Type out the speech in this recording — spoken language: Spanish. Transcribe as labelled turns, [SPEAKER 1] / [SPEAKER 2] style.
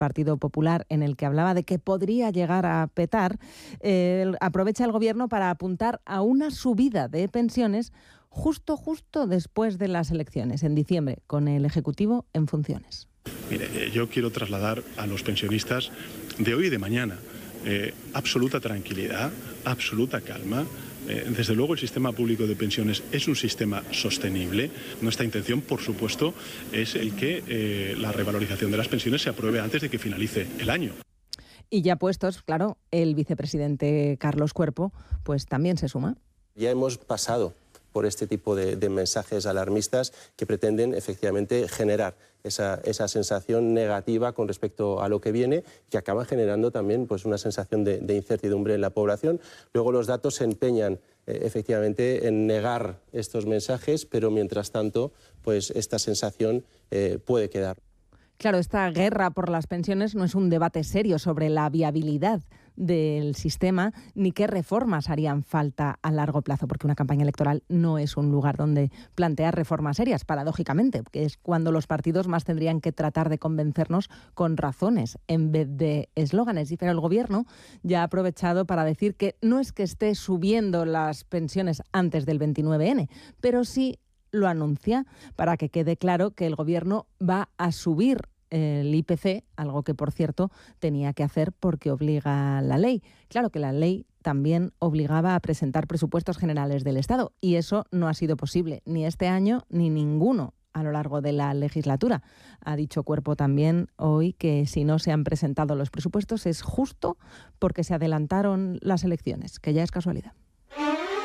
[SPEAKER 1] Partido Popular, en el que hablaba de que podría llegar a petar, aprovecha el Gobierno para apuntar a una subida de pensiones justo después de las elecciones, en diciembre, con el Ejecutivo en funciones.
[SPEAKER 2] Mire, yo quiero trasladar a los pensionistas de hoy y de mañana absoluta tranquilidad, absoluta calma. Desde luego el sistema público de pensiones es un sistema sostenible. Nuestra intención, por supuesto, es el que la revalorización de las pensiones se apruebe antes de que finalice el año.
[SPEAKER 1] Y ya puestos, claro, el vicepresidente Carlos Cuerpo, pues también se suma.
[SPEAKER 3] Ya hemos pasado por este tipo de mensajes alarmistas que pretenden efectivamente generar esa sensación negativa con respecto a lo que viene, que acaba generando también pues una sensación de incertidumbre en la población. Luego los datos se empeñan efectivamente en negar estos mensajes, pero mientras tanto pues esta sensación puede quedar.
[SPEAKER 1] Claro, esta guerra por las pensiones no es un debate serio sobre la viabilidad del sistema ni qué reformas harían falta a largo plazo, porque una campaña electoral no es un lugar donde plantear reformas serias, paradójicamente, que es cuando los partidos más tendrían que tratar de convencernos con razones en vez de eslóganes. Pero el Gobierno ya ha aprovechado para decir que no es que esté subiendo las pensiones antes del 29N, pero sí lo anuncia para que quede claro que el Gobierno va a subir el IPC, algo que, por cierto, tenía que hacer porque obliga la ley. Claro que la ley también obligaba a presentar presupuestos generales del Estado y eso no ha sido posible ni este año ni ninguno a lo largo de la legislatura. Ha dicho Cuerpo también hoy que si no se han presentado los presupuestos es justo porque se adelantaron las elecciones, que ya es casualidad.